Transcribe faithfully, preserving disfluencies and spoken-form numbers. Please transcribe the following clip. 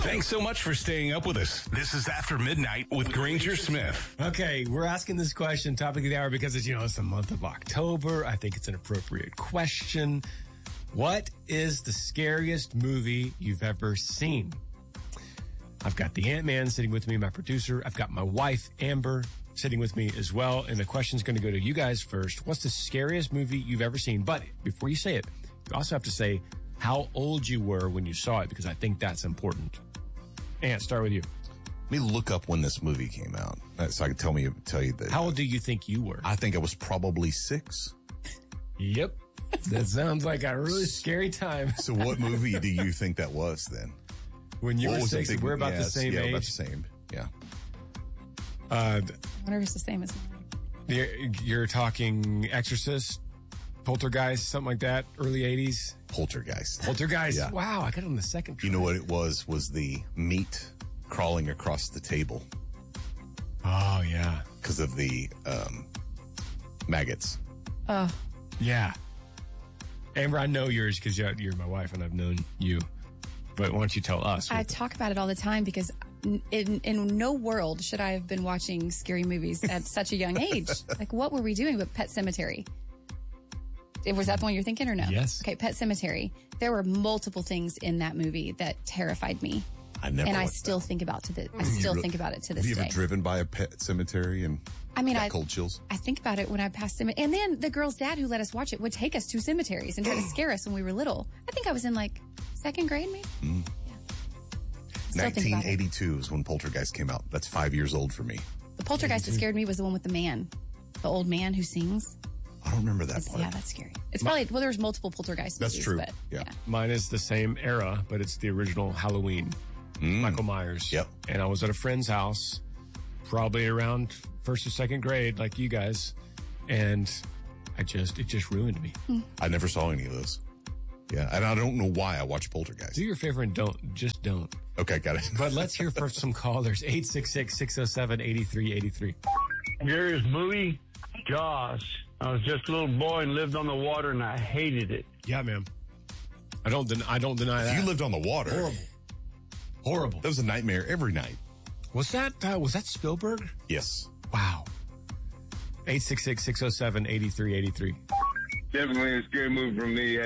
Thanks so much for staying up with us. This is After Midnight with Granger Smith. Okay, we're asking this question, topic of the hour, because it's, you know, it's the month of October. I think it's an appropriate question. What is the scariest movie you've ever seen? I've got the Ant-Man sitting with me, my producer. I've got my wife, Amber, sitting with me as well. And the question's going to go to you guys first. What's the scariest movie you've ever seen? But before you say it, you also have to say how old you were when you saw it, because I think that's important. Ant, start with you. Let me look up when this movie came out, so I can tell me tell you that. How old do you think you were? I think I was probably six. Yep. That sounds like a really scary time. So what movie do you think that was then? When you What were was the six, big we're one? about the Yes, same yeah, age. about the same. Yeah. Uh, I wonder if it's the same as mine. you're, you're talking Exorcist, Poltergeist, something like that, early eighties? Poltergeist. Poltergeist. Yeah. Wow, I got it on the second try. You know what it was? Was the meat crawling across the table Oh, yeah. because of the um, maggots. Oh, Yeah. Amber, I know yours because you're, you're my wife and I've known you. But why don't you tell us? I talk about it all the time because in, in no world should I have been watching scary movies at such a young age. Like, what were we doing with Pet Sematary? Was that the one you're thinking or no? Yes. Okay, Pet Sematary. There were multiple things in that movie that terrified me. I never. And I watched still that. think about to the I still re- think about it to Have this you ever day. driven by a pet cemetery and I mean, got I cold chills? I think about it when I pass them. And then the girl's dad who let us watch it would take us to cemeteries and try to scare us when we were little. I think I was in like second grade, maybe. Mm. Still think about it. nineteen eighty-two is when Poltergeist came out. That's five years old for me. The poltergeist that scared me was the one with the man, the old man who sings. I don't remember that It's- part. yeah, that's scary. It's probably well. There's multiple poltergeist. That's movies, true. But, Yeah. Mine is the same era, but it's the original Halloween. Michael Myers. Yep. And I was at a friend's house, probably around first or second grade, like you guys. And I just, it just ruined me. I never saw any of those. Yeah, and I don't know why I watched Poltergeist. Do your favor and don't, just don't. Okay, got it. But let's hear from some callers. eight six six, six oh seven, eight three eight three. Scariest movie? Jaws. I was just a little boy and lived on the water, and I hated it. Yeah, man. I don't, den- I don't deny If that. you lived on the water, Horrible. Horrible. that was a nightmare every night. Was that, uh, was that Spielberg? Yes. Wow. eight six six, six oh seven, eight three eight three. Definitely a scary movie for me.